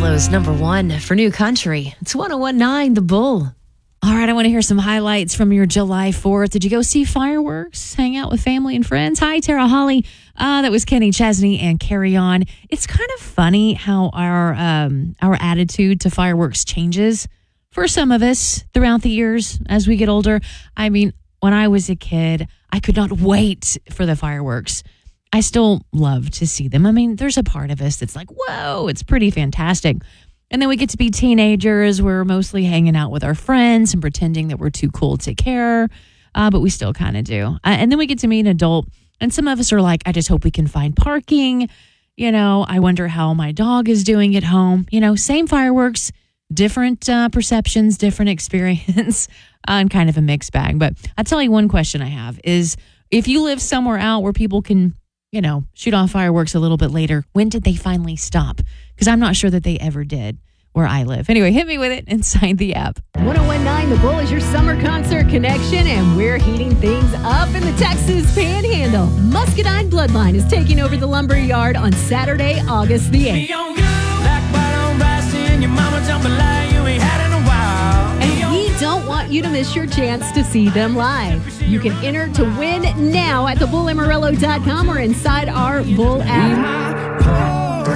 Amarillo's number one for new country. It's 101.9 The Bull. All right, I want to hear some highlights from your July 4th. Did you go see fireworks, hang out with family and friends? Hi, Tara Holly. That was Kenny Chesney and Carry On. It's kind of funny how our attitude to fireworks changes for some of us throughout the years as we get older. I mean, when I was a kid, I could not wait for the fireworks. I still love to see them. I mean, there's a part of us that's like, whoa, it's pretty fantastic. And then we get to be teenagers. We're mostly hanging out with our friends and pretending that we're too cool to care, but we still kind of do. And then we get to meet an adult, and some of us are like, I just hope we can find parking. You know, I wonder how my dog is doing at home. You know, same fireworks, different perceptions, different experience, and kind of a mixed bag. But I'll tell you one question I have is, if you live somewhere out where people can, you know, shoot off fireworks a little bit later, when did they finally stop? Because I'm not sure that they ever did where I live. Anyway, hit me with it inside the app. 101.9 The Bull is your summer concert connection, and we're heating things up in the Texas Panhandle. Muscadine Bloodline is taking over the Lumber Yard on Saturday, August the 8th. And we don't want you to miss your chance to see them live. You can enter to win now at thebulamarillo.com or inside our Bull app.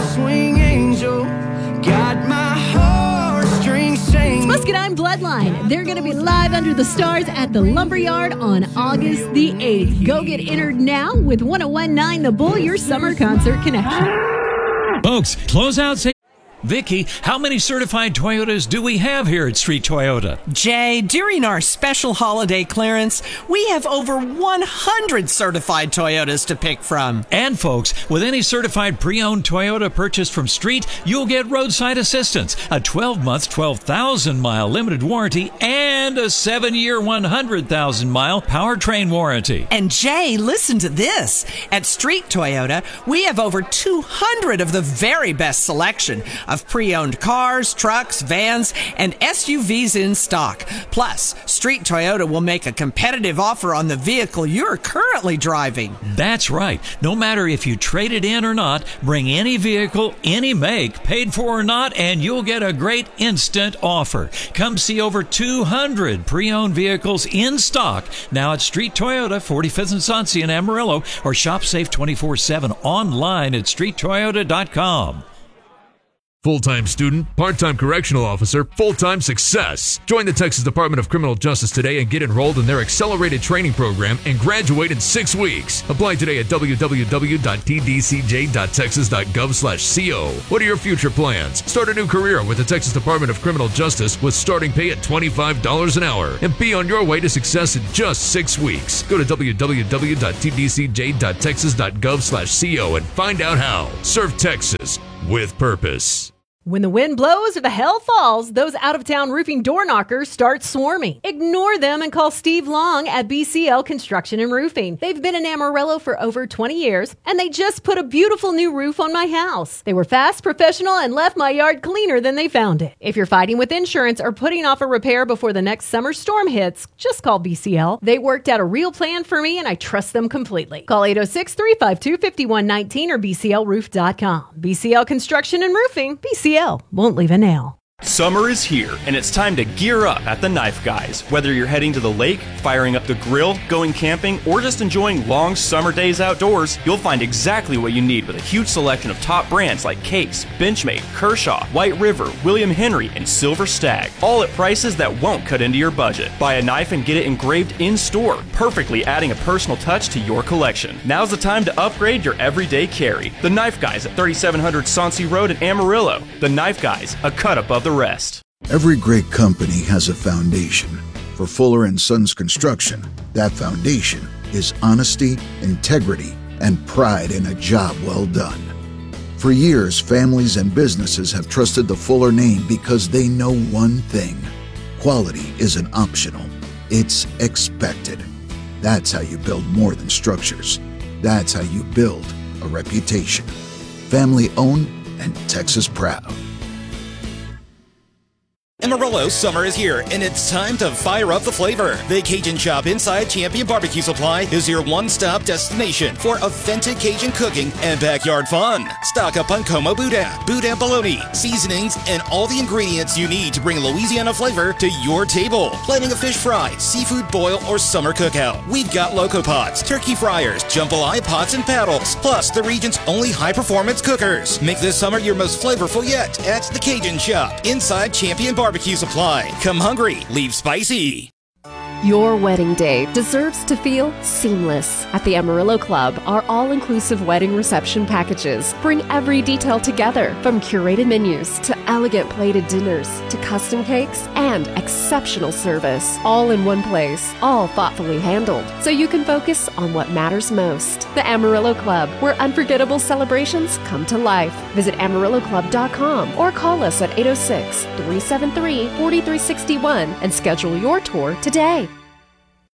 It's Muscadine Bloodline. They're going to be live under the stars at the Lumberyard on August the 8th. Go get entered now with 101.9 The Bull, your summer concert connection. Folks, closeout. Vicky, how many certified Toyotas do we have here at Street Toyota? Jay, during our special holiday clearance, we have over 100 certified Toyotas to pick from. And folks, with any certified pre-owned Toyota purchased from Street, you'll get roadside assistance, a 12-month, 12,000-mile limited warranty, and a 7-year, 100,000-mile powertrain warranty. And Jay, listen to this. At Street Toyota, we have over 200 of the very best selection of pre-owned cars, trucks, vans, and SUVs in stock. Plus, Street Toyota will make a competitive offer on the vehicle you're currently driving. That's right. No matter if you trade it in or not, bring any vehicle, any make, paid for or not, and you'll get a great instant offer. Come see over 200 pre-owned vehicles in stock now at Street Toyota, 45th and Sonsia in Amarillo, or shop safe 24/7 online at streettoyota.com. Full-time student, part-time correctional officer, full-time success. Join the Texas Department of Criminal Justice today and get enrolled in their accelerated training program and graduate in 6 weeks. Apply today at www.tdcj.texas.gov/co. What are your future plans? Start a new career with the Texas Department of Criminal Justice with starting pay at $25 an hour and be on your way to success in just 6 weeks. Go to www.tdcj.texas.gov/co and find out how. Serve Texas with purpose. When the wind blows or the hell falls, those out-of-town roofing door knockers start swarming. Ignore them and call Steve Long at BCL Construction and Roofing. They've been in Amarillo for over 20 years, and they just put a beautiful new roof on my house. They were fast, professional, and left my yard cleaner than they found it. If you're fighting with insurance or putting off a repair before the next summer storm hits, just call BCL. They worked out a real plan for me, and I trust them completely. Call 806-352-5119 or bclroof.com. BCL Construction and Roofing. BCL won't leave a nail. Summer is here, and it's time to gear up at the Knife Guys. Whether you're heading to the lake, firing up the grill, going camping, or just enjoying long summer days outdoors, you'll find exactly what you need with a huge selection of top brands like Case, Benchmade, Kershaw, White River, William Henry, and Silver Stag, all at prices that won't cut into your budget. Buy a knife and get it engraved in-store, perfectly adding a personal touch to your collection. Now's the time to upgrade your everyday carry. The Knife Guys at 3700 Sonsia Road in Amarillo. The Knife Guys, a cut above the rest. Every great company has a foundation. For Fuller & Sons Construction, that foundation is honesty, integrity, and pride in a job well done. For years, families and businesses have trusted the Fuller name because they know one thing: quality isn't optional, it's expected. That's how you build more than structures. That's how you build a reputation. Family owned and Texas proud. Amarillo, summer is here, and it's time to fire up the flavor. The Cajun Shop inside Champion Barbecue Supply is your one-stop destination for authentic Cajun cooking and backyard fun. Stock up on Como Boudin, Boudin bologna, seasonings, and all the ingredients you need to bring Louisiana flavor to your table. Planning a fish fry, seafood boil, or summer cookout. We've got Loco Pots, turkey fryers, jambalaya pots, and paddles, plus the region's only high-performance cookers. Make this summer your most flavorful yet at the Cajun Shop inside Champion Barbecue Supply. Come hungry, leave spicy. Your wedding day deserves to feel seamless. At the Amarillo Club, our all-inclusive wedding reception packages bring every detail together, from curated menus to elegant plated dinners to custom cakes and exceptional service, all in one place, all thoughtfully handled, so you can focus on what matters most. The Amarillo Club, where unforgettable celebrations come to life. Visit AmarilloClub.com or call us at 806-373-4361 and schedule your tour today.